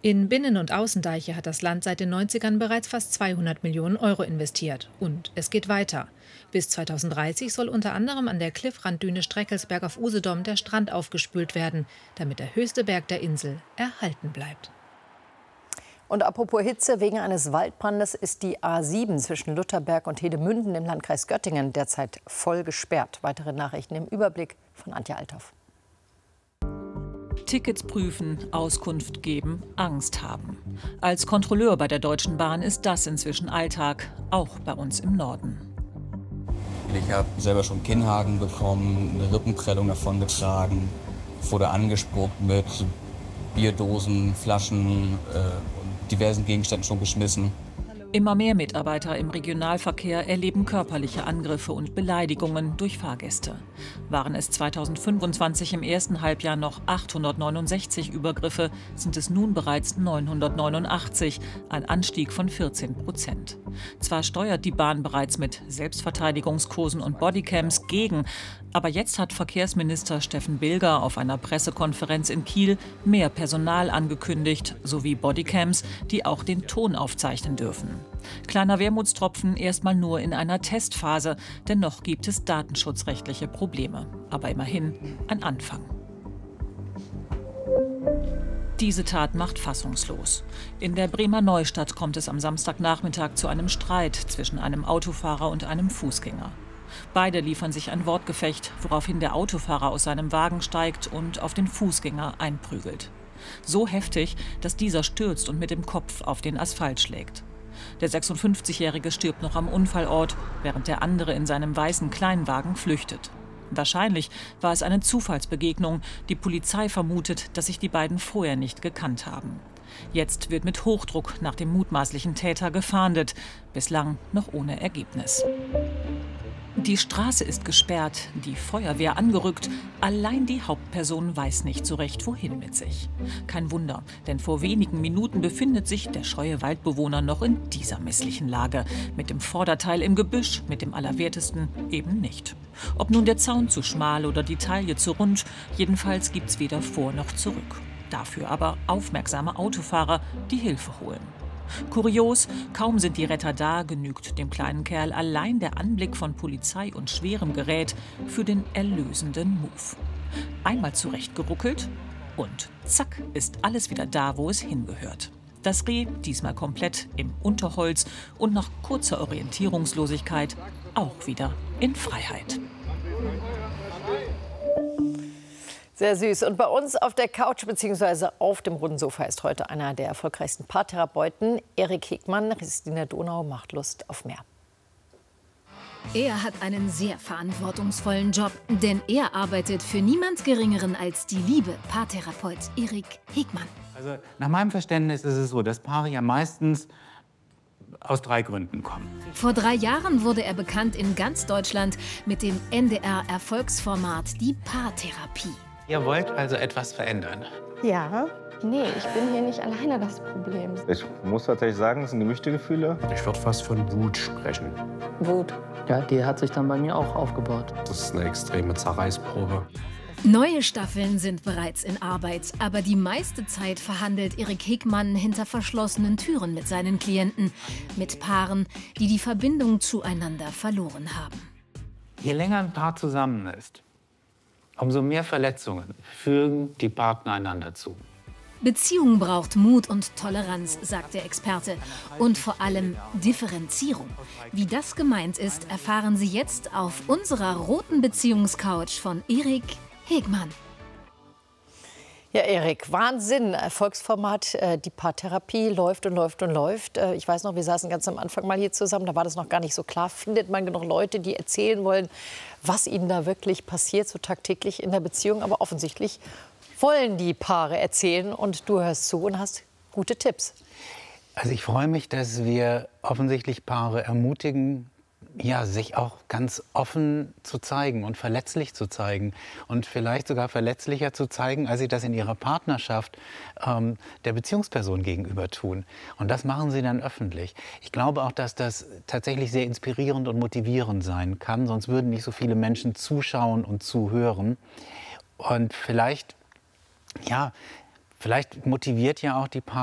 In Binnen- und Außendeiche hat das Land seit den 90ern bereits fast 200 Millionen Euro investiert. Und es geht weiter. Bis 2030 soll unter anderem an der Kliffranddüne Streckelsberg auf Usedom der Strand aufgespült werden, damit der höchste Berg der Insel erhalten bleibt. Und apropos Hitze, wegen eines Waldbrandes ist die A7 zwischen Lutherberg und Hedemünden im Landkreis Göttingen derzeit voll gesperrt. Weitere Nachrichten im Überblick von Antje Althoff. Tickets prüfen, Auskunft geben, Angst haben. Als Kontrolleur bei der Deutschen Bahn ist das inzwischen Alltag, auch bei uns im Norden. Ich habe selber schon Kinnhaken bekommen, eine Rippenprellung davongetragen, wurde angespuckt mit Bierdosen, Flaschen und diversen Gegenständen schon geschmissen. Immer mehr Mitarbeiter im Regionalverkehr erleben körperliche Angriffe und Beleidigungen durch Fahrgäste. Waren es 2025 im ersten Halbjahr noch 869 Übergriffe, sind es nun bereits 989, ein Anstieg von 14%. Zwar steuert die Bahn bereits mit Selbstverteidigungskursen und Bodycams gegen, aber jetzt hat Verkehrsminister Steffen Bilger auf einer Pressekonferenz in Kiel mehr Personal angekündigt, sowie Bodycams, die auch den Ton aufzeichnen dürfen. Kleiner Wermutstropfen erstmal nur in einer Testphase, denn noch gibt es datenschutzrechtliche Probleme. Aber immerhin ein Anfang. Diese Tat macht fassungslos. In der Bremer Neustadt kommt es am Samstagnachmittag zu einem Streit zwischen einem Autofahrer und einem Fußgänger. Beide liefern sich ein Wortgefecht, woraufhin der Autofahrer aus seinem Wagen steigt und auf den Fußgänger einprügelt. So heftig, dass dieser stürzt und mit dem Kopf auf den Asphalt schlägt. Der 56-Jährige stirbt noch am Unfallort, während der andere in seinem weißen Kleinwagen flüchtet. Wahrscheinlich war es eine Zufallsbegegnung. Die Polizei vermutet, dass sich die beiden vorher nicht gekannt haben. Jetzt wird mit Hochdruck nach dem mutmaßlichen Täter gefahndet, bislang noch ohne Ergebnis. Die Straße ist gesperrt, die Feuerwehr angerückt. Allein die Hauptperson weiß nicht so recht, wohin mit sich. Kein Wunder, denn vor wenigen Minuten befindet sich der scheue Waldbewohner noch in dieser misslichen Lage. Mit dem Vorderteil im Gebüsch, mit dem Allerwertesten eben nicht. Ob nun der Zaun zu schmal oder die Taille zu rund, jedenfalls gibt's weder vor noch zurück. Dafür aber aufmerksame Autofahrer, die Hilfe holen. Kurios, kaum sind die Retter da, genügt dem kleinen Kerl allein der Anblick von Polizei und schwerem Gerät für den erlösenden Move. Einmal zurechtgeruckelt und zack ist alles wieder da, wo es hingehört. Das Reh, diesmal komplett im Unterholz und nach kurzer Orientierungslosigkeit auch wieder in Freiheit. Sehr süß. Und bei uns auf der Couch bzw. auf dem runden Sofa ist heute einer der erfolgreichsten Paartherapeuten, Erik Hegmann. Christine Donau macht Lust auf mehr. Er hat einen sehr verantwortungsvollen Job, denn er arbeitet für niemand Geringeren als die liebe Paartherapeut Erik Hegmann. Also nach meinem Verständnis ist es so, dass Paare ja meistens aus 3 Gründen kommen. Vor 3 Jahren wurde er bekannt in ganz Deutschland mit dem NDR-Erfolgsformat Die Paartherapie. Ihr wollt also etwas verändern? Ja. Nee, ich bin hier nicht alleine das Problem. Ich muss tatsächlich sagen, es sind gemischte Gefühle. Ich würde fast von Wut sprechen. Wut. Ja, die hat sich dann bei mir auch aufgebaut. Das ist eine extreme Zerreißprobe. Neue Staffeln sind bereits in Arbeit, aber die meiste Zeit verhandelt Erik Hegmann hinter verschlossenen Türen mit seinen Klienten, mit Paaren, die die Verbindung zueinander verloren haben. Je länger ein Paar zusammen ist, umso mehr Verletzungen fügen die Partner einander zu. Beziehung braucht Mut und Toleranz, sagt der Experte. Und vor allem Differenzierung. Wie das gemeint ist, erfahren Sie jetzt auf unserer roten Beziehungscouch von Erik Hegmann. Ja, Erik, Wahnsinn. Erfolgsformat, die Paartherapie läuft und läuft und läuft. Ich weiß noch, wir saßen ganz am Anfang mal hier zusammen, da war das noch gar nicht so klar. Findet man genug Leute, die erzählen wollen, was ihnen da wirklich passiert, so tagtäglich in der Beziehung? Aber offensichtlich wollen die Paare erzählen und du hörst zu und hast gute Tipps. Also ich freue mich, dass wir offensichtlich Paare ermutigen, ja, sich auch ganz offen zu zeigen und verletzlich zu zeigen und vielleicht sogar verletzlicher zu zeigen, als sie das in ihrer Partnerschaft der Beziehungsperson gegenüber tun. Und das machen sie dann öffentlich. Ich glaube auch, dass das tatsächlich sehr inspirierend und motivierend sein kann, sonst würden nicht so viele Menschen zuschauen und zuhören. Und vielleicht motiviert ja auch die Paare,